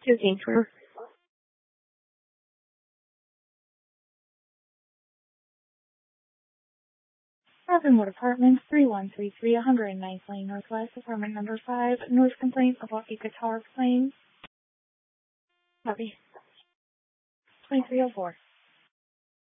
to Kingsford. Robinwood Apartments, 3133 109th Lane Northwest, apartment number 5, noise complaint about a guitar playing. Copy. 2304.